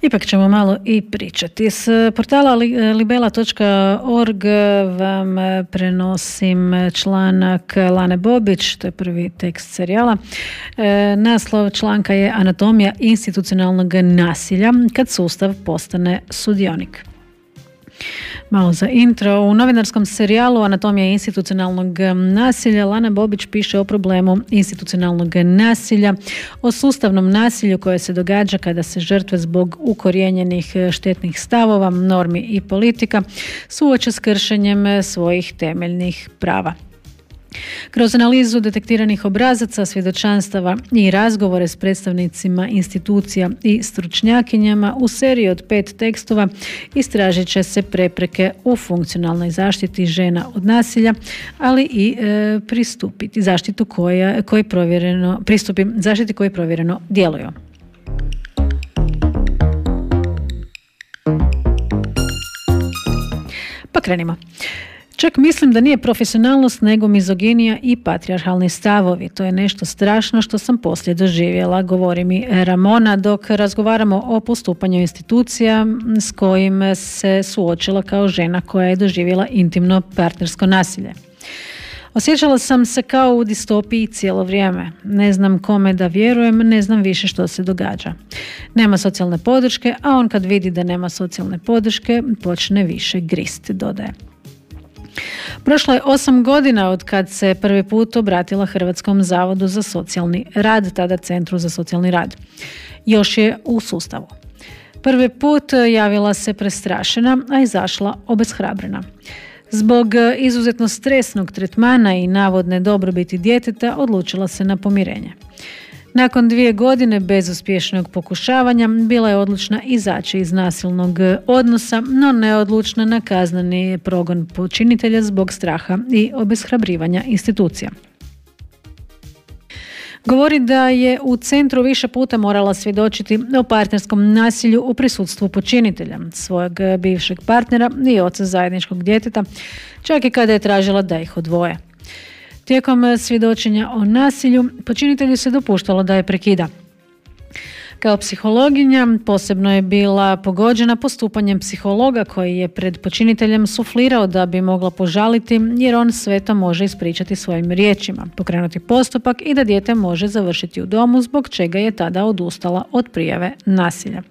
Ipak ćemo malo i pričati. S portala libela.org vam prenosim članak Lane Bobić, to je prvi tekst serijala. Naslov članka je Anatomija institucionalnog nasilja kad sustav postane sudionik. Malo za intro. U novinarskom serijalu Anatomija institucionalnog nasilja Lana Bobić piše o problemu institucionalnog nasilja, o sustavnom nasilju koje se događa kada se žrtve zbog ukorijenjenih štetnih stavova, normi i politika suoče s kršenjem svojih temeljnih prava. Kroz analizu detektiranih obrazaca, svjedočanstava i razgovore s predstavnicima institucija i stručnjakinjama u seriji od 5 tekstova istražit će se prepreke u funkcionalnoj zaštiti žena od nasilja, ali i pristupiti zaštiti koji provjereno djeluju. Pa krenimo. Čak mislim da nije profesionalnost nego mizoginija i patrijarhalni stavovi. To je nešto strašno što sam poslije doživjela, govori mi Ramona dok razgovaramo o postupanju institucija s kojim se suočila kao žena koja je doživjela intimno partnersko nasilje. Osjećala sam se kao u distopiji cijelo vrijeme. Ne znam kome da vjerujem, ne znam više što se događa. Nema socijalne podrške, a on kad vidi da nema socijalne podrške počne više grist, dodaje. Prošlo je 8 godina od kad se prvi put obratila Hrvatskom zavodu za socijalni rad, tada Centru za socijalni rad. Još je u sustavu. Prvi put javila se prestrašena, a izašla obeshrabrena. Zbog izuzetno stresnog tretmana i navodne dobrobiti djeteta odlučila se na pomirenje. Nakon 2 godine bezuspješnog pokušavanja bila je odlučna izaći iz nasilnog odnosa, no neodlučna na kazneni progon počinitelja zbog straha i obeshrabrivanja institucija. Govori da je u centru više puta morala svjedočiti o partnerskom nasilju u prisustvu počinitelja, svojeg bivšeg partnera i oca zajedničkog djeteta, čak i kada je tražila da ih odvoje. Tijekom svjedočenja o nasilju, počinitelju se dopuštalo da je prekida. Kao psihologinja posebno je bila pogođena postupanjem psihologa koji je pred počiniteljem suflirao da bi mogla požaliti jer on sve to može ispričati svojim riječima, pokrenuti postupak i da dijete može završiti u domu zbog čega je tada odustala od prijave nasilja.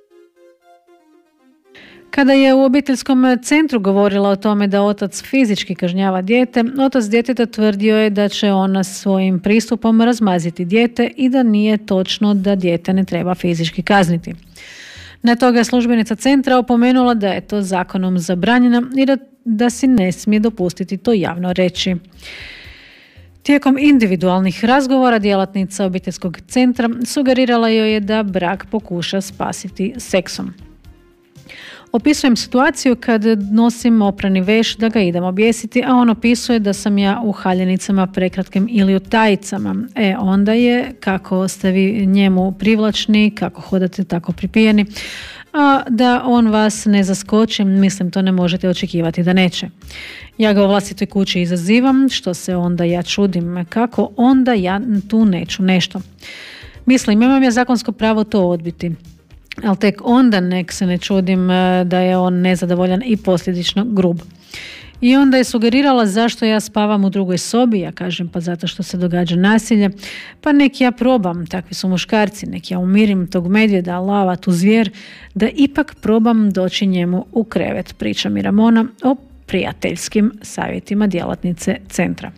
Kada je u obiteljskom centru govorila o tome da otac fizički kažnjava dijete, otac djeteta tvrdio je da će ona svojim pristupom razmaziti dijete i da nije točno da dijete ne treba fizički kazniti. Na toga je službenica centra opomenula da je to zakonom zabranjeno i da si ne smije dopustiti to javno reći. Tijekom individualnih razgovora djelatnica obiteljskog centra sugerirala joj je da brak pokuša spasiti seksom. Opisujem situaciju kad nosim oprani veš da ga idem objesiti, a on opisuje da sam ja u haljenicama prekratkim ili u tajicama. Onda je kako ste vi njemu privlačni, kako hodate tako pripijeni, a da on vas ne zaskoči, mislim to ne možete očekivati da neće. Ja ga u vlastitoj kući izazivam, što se onda ja čudim, kako onda ja tu neću nešto. Mislim, imam ja zakonsko pravo to odbiti. Ali tek onda nek se ne čudim da je on nezadovoljan i posljedično grub. I onda je sugerirala zašto ja spavam u drugoj sobi, ja kažem pa zato što se događa nasilje, pa nek ja probam, takvi su muškarci, nek ja umirim tog medvjeda, lava, tu zvijer, da ipak probam doći njemu u krevet, priča mi Ramona o prijateljskim savjetima djelatnice centra.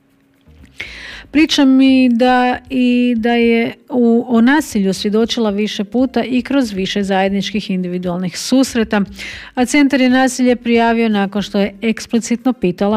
Priča mi da je o nasilju svjedočila više puta i kroz više zajedničkih individualnih susreta, a centar je nasilje prijavio nakon što je eksplicitno pitala